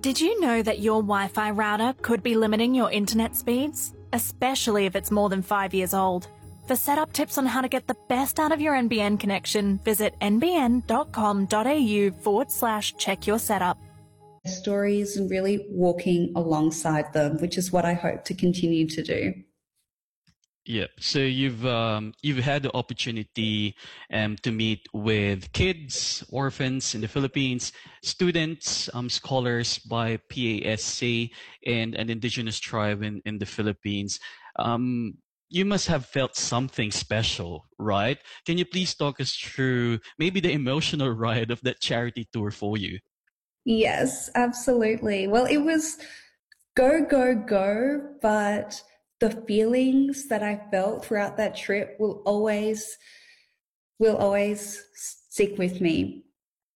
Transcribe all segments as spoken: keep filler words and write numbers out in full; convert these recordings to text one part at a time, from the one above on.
Did you know that your Wi-Fi router could be limiting your internet speeds? Especially if it's more than five years old. For setup tips on how to get the best out of your N B N connection, visit nbn.com.au forward slash check your setup. Stories and really walking alongside them, which is what I hope to continue to do. Yep. So you've um, you've had the opportunity um, to meet with kids, orphans in the Philippines, students, um, scholars by P A S C, and an indigenous tribe in, in the Philippines. Um, you must have felt something special, right? Can you please talk us through maybe the emotional ride of that charity tour for you? Yes, absolutely. Well, it was go, go, go, but the feelings that I felt throughout that trip will always, will always stick with me.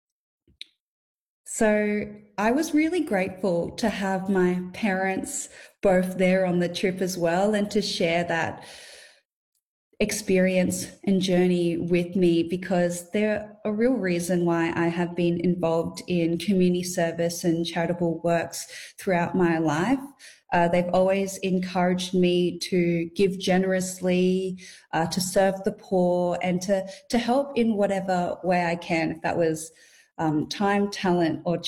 So I was really grateful to have my parents both there on the trip as well and to share that experience and journey with me, because they're a real reason why I have been involved in community service and charitable works throughout my life. Uh, they've always encouraged me to give generously, uh, to serve the poor, and to to help in whatever way I can, if that was um, time, talent, or